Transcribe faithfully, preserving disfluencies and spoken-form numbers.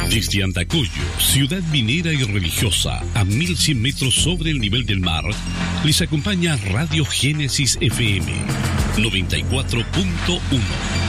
Desde Andacollo, ciudad minera y religiosa, a mil cien metros sobre el nivel del mar, les acompaña Radio Génesis F M noventa y cuatro punto uno.